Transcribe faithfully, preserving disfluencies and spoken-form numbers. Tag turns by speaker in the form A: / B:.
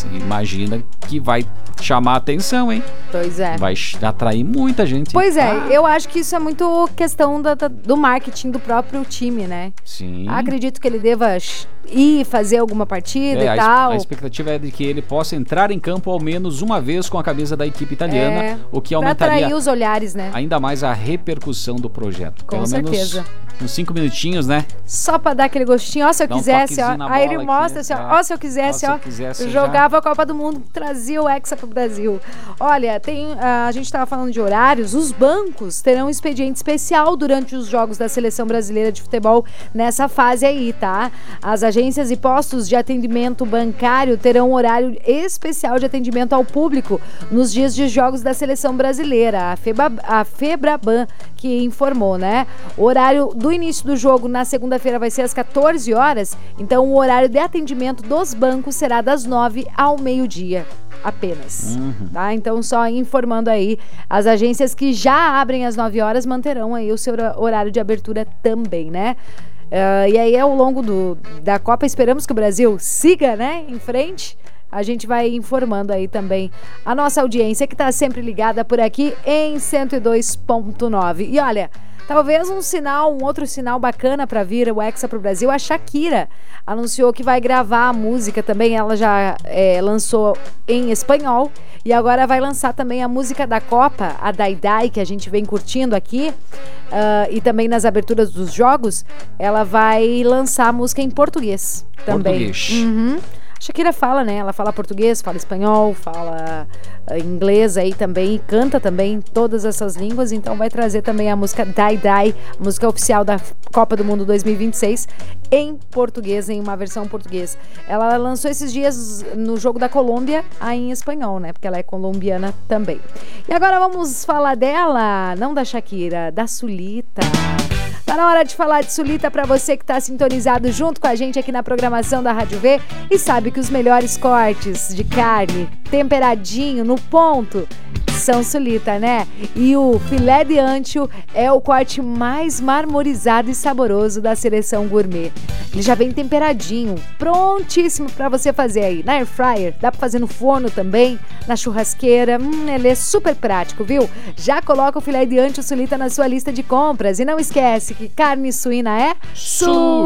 A: Mas imagina que vai chamar a atenção, hein?
B: Pois é.
A: Vai atrair muita gente.
B: Pois é,
A: ah.
B: eu acho que isso é muito questão da, da, do marketing do próprio time, né?
A: Sim.
B: Acredito que ele deva ir fazer alguma partida
A: é,
B: e
A: a
B: tal.
A: A expectativa é de que ele possa entrar em campo ao menos uma vez com a camisa da equipe italiana,
B: é,
A: o que
B: pra
A: aumentaria
B: atrair os olhares, né?
A: ainda mais a repercussão do projeto.
B: Com
A: Pelo
B: certeza.
A: menos uns cinco minutinhos, né?
B: Só pra dar aquele gostinho. Ó, se eu
A: Dá um
B: quisesse, ó.
A: toquezinho na
B: Aí ele
A: bola
B: mostra
A: aqui,
B: assim, ó.
A: é.
B: Ó, se eu quisesse,
A: Ó, se
B: ó.
A: eu quisesse,
B: jogava a Copa do Mundo, trazia o Hexa pro Brasil. Olha, tem, a gente tava falando de horários. Os bancos terão um expediente especial durante os jogos da Seleção Brasileira de Futebol nessa fase aí, tá? As agências e postos de atendimento bancário terão um horário especial de atendimento ao público nos dias de jogos da Seleção Brasileira. A, Feba, a Febraban que informou, né? O horário do início do jogo na segunda-feira vai ser às quatorze horas, então o horário de atendimento dos bancos será das nove ao meio-dia apenas,
A: uhum.
B: tá? Então só informando aí, as agências que já abrem às nove horas manterão aí o seu horário de abertura também, né? Uh, e aí ao longo do, da Copa esperamos que o Brasil siga, né, em frente. A gente vai informando aí também a nossa audiência que está sempre ligada por aqui em cento e dois ponto nove. E olha, talvez um sinal, um outro sinal bacana para vir o Hexa pro Brasil, a Shakira anunciou que vai gravar a música também. Ela já é, lançou em espanhol e agora vai lançar também a música da Copa, a Dai Dai, que a gente vem curtindo aqui. Uh, e também nas aberturas dos jogos, ela vai lançar a música em português também.
A: Português.
B: Uhum. Shakira fala, né? Ela fala português, fala espanhol, fala uh, inglês aí também, e canta também todas essas línguas, então vai trazer também a música Dai Dai, música oficial da Copa do Mundo dois mil e vinte e seis, em português, em uma versão português. Ela lançou esses dias no jogo da Colômbia, aí em espanhol, né? Porque ela é colombiana também. E agora vamos falar dela, não da Shakira, da Sulita. Tá na hora de falar de Sulita para você que tá sintonizado junto com a gente aqui na programação da Rádio V e sabe que os melhores cortes de carne, temperadinho, no ponto, são Sulita, né? E o filé de ancho é o corte mais marmorizado e saboroso da seleção gourmet. Ele já vem temperadinho, prontíssimo para você fazer aí na air fryer, dá para fazer no forno também, na churrasqueira. Hum, ele é super prático, viu? Já coloca o filé de ancho Sulita na sua lista de compras e não esquece que carne suína é Sulita.